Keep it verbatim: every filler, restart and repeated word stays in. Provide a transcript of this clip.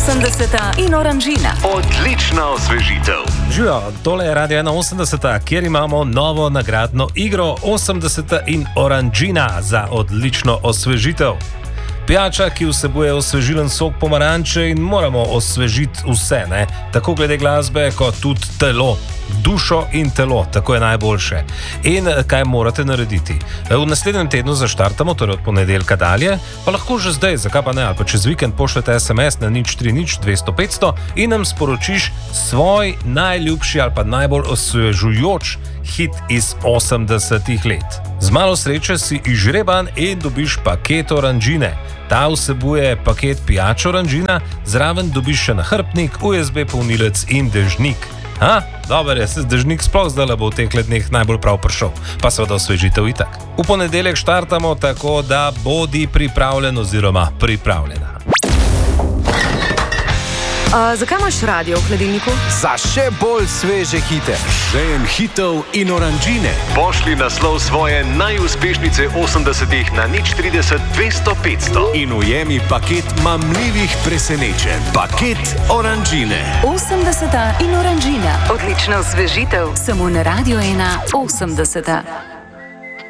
osemdeseta in oranžina. Odlična osvežitev. Živijo, tole je Radio ena osemdeset, kjer imamo novo nagradno igro osemdeseta in oranžina za odlično osvežitev. Pijača, ki vsebuje osvežilen sok pomaranče in moramo osvežiti vse, ne? Tako glede glasbe, kot tudi telo. Dušo in telo, tako je najboljše. In kaj morate narediti? V naslednjem tednu zaštartamo, torej od ponedeljka dalje, pa lahko že zdaj, zakaj pa ne, ali pa čez vikend pošljete es em es na nič tri nič dvesto petsto in nam sporočiš svoj najljubši ali pa najbolj osvežujoč hit iz osemdesetih let. Z malo sreče si izžreban in dobiš paket oranžine. Ta vsebuje paket pijač oranžina, zraven dobiš še nahrbtnik, U S B polnilec in dežnik. Ha, dober je, se dežnik sploh zdaj bo v teh dneh najbolj prav prišel, pa seveda osvežitev itak. V ponedeljek štartamo, tako da bodi pripravljen oziroma pripravljena. Uh, zakaj imaš radio v hladilniku? Za še bolj sveže hite. Žejem hitov in oranžine. Pošli naslov svoje najuspešnejše osemdesetih na nič trideset dvesto petsto in ujemi paket mamljivih presenečenj. Paket oranžine. osemdeseta in oranžina. Odlična osvežitev. Samo na Radio ena osemdeseta.